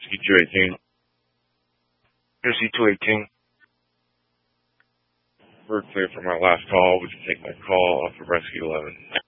C218. Here's C218. We're clear for my last call. We can take my call off of Rescue 11.